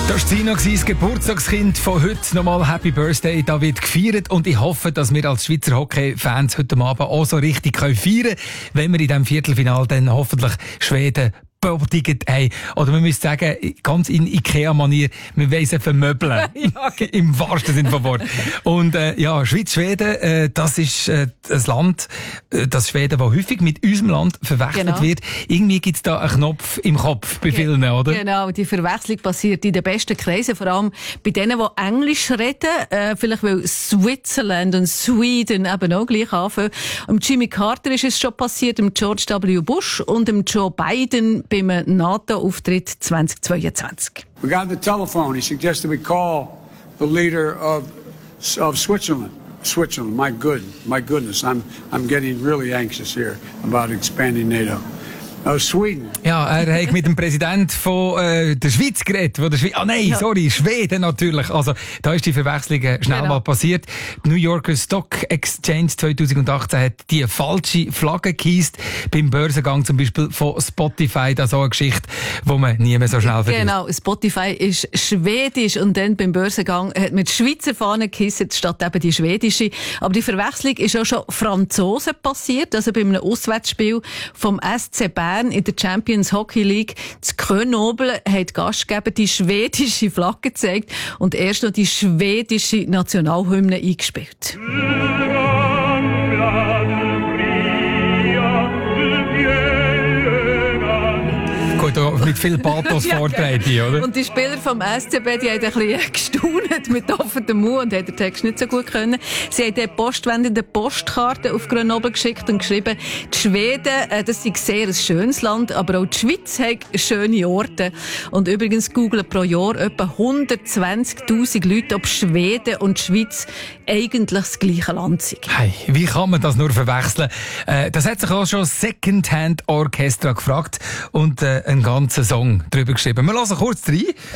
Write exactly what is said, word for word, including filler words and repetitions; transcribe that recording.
Das war Zina, das Geburtstagskind von heute. Nochmal Happy Birthday, da wird gefeiert. Und ich hoffe, dass wir als Schweizer Hockey-Fans heute Abend auch so richtig feiern können, wenn wir in diesem Viertelfinale dann hoffentlich Schweden bodiget haben. Oder man müsste sagen, ganz in Ikea-Manier, wir wollen sie vermöbeln. Ja, okay. Im wahrsten Sinne vom Wort. Und äh, ja, Schweiz-Schweden, äh, das ist äh, ein Land, äh, das Schweden, das häufig mit unserem Land verwechselt genau. wird. Irgendwie gibt es da einen Knopf im Kopf bei Ge- vielen, oder? Genau, die Verwechslung passiert in den besten Kreisen, vor allem bei denen, die Englisch reden, äh, vielleicht weil Switzerland und Sweden eben auch gleich anfangen. Dem Jimmy Carter ist es schon passiert, dem George W. Bush und dem Joe Biden beim NATO-Auftritt zwanzig zweiundzwanzig. We got the telephone. He suggested we call the leader of of Switzerland. Switzerland, my good, my goodness, I'm I'm getting really anxious here about expanding NATO. Oh, Sweden. Ja, er hat mit dem Präsidenten von äh, der Schweiz geredet. Wo der Schwe- ah nein, ja. sorry, Schweden natürlich. Also da ist die Verwechslung schnell genau. mal passiert. Die New Yorker Stock Exchange zwanzig achtzehn hat die falsche Flagge gehisst. Beim Börsengang zum Beispiel von Spotify. Das ist auch eine Geschichte, die man nie mehr so schnell vergisst. Genau, Spotify ist schwedisch und dann beim Börsengang hat man die Schweizer Fahne gehisst statt eben die schwedische. Aber die Verwechslung ist auch schon Franzosen passiert. Also bei einem Auswärtsspiel vom S C Bern in der Champions Hockey League zu Grenoble hat Gastgeber die schwedische Flagge gezeigt und erst noch die schwedische Nationalhymne eingespielt. Gut, mit viel Pathos ja, vortreten, oder? Und die Spieler vom S C B, die haben ein bisschen gestaunt mit offenem Mund und haben den Text nicht so gut können. Sie haben den postwendenden Postkarten auf Grenoble geschickt und geschrieben, die Schweden, äh, das ist sehr ein schönes Land, aber auch die Schweiz hat schöne Orte. Und übrigens googlen pro Jahr etwa hundertzwanzigtausend Leute, ob Schweden und die Schweiz eigentlich das gleiche Land sind. Hey, wie kann man das nur verwechseln? Äh, das hat sich auch schon Secondhand Orchestra gefragt und äh, einen ganzen Song drüber geschrieben. Wir hören kurz rein.